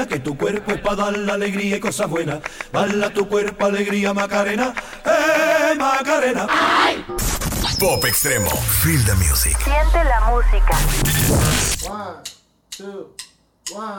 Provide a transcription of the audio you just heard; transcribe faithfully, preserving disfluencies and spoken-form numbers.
Que tu cuerpo es para dar la alegría y cosas buenas. Dale a tu cuerpo alegría, Macarena. ¡Eh, Macarena! ¡Ay! Pop Extremo. Feel the music. Siente la música. One, two, one.